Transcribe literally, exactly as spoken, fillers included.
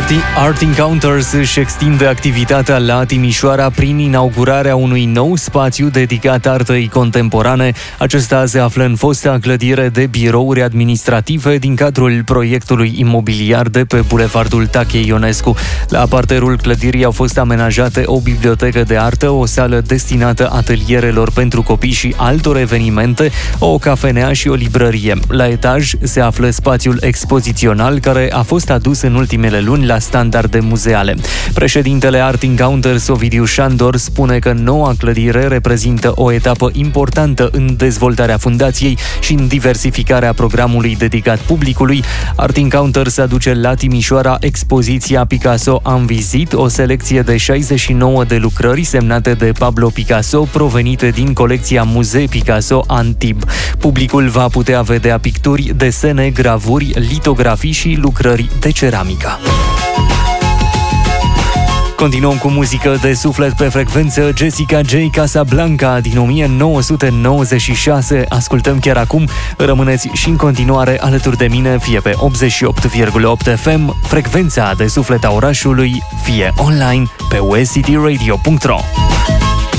Art Encounters își extinde activitatea la Timișoara prin inaugurarea unui nou spațiu dedicat artei contemporane. Acesta se află în fosta clădire de birouri administrative din cadrul proiectului imobiliar de pe Bulevardul Tachei Ionescu. La parterul clădirii au fost amenajate o bibliotecă de artă, o sală destinată atelierelor pentru copii și altor evenimente, o cafenea și o librărie. La etaj se află spațiul expozițional, care a fost adus în ultimele luni la standarde muzeale. Președintele Art Encounters, Ovidiu Șandor, spune că noua clădire reprezintă o etapă importantă în dezvoltarea fundației și în diversificarea programului dedicat publicului. Art Encounters aduce la Timișoara expoziția Picasso Am Vizit, o selecție de șaizeci și nouă de lucrări semnate de Pablo Picasso, provenite din colecția Muzee Picasso Antib. Publicul va putea vedea picturi, desene, gravuri, litografii și lucrări de ceramică. Continuăm cu muzică de suflet pe frecvență. Jessica J. Casablanca din o mie nouă sute nouăzeci și șase. Ascultăm chiar acum. Rămâneți și în continuare alături de mine, fie pe optzeci și opt virgulă opt F M, frecvența de suflet a orașului, fie online pe u s c t radio punct r o.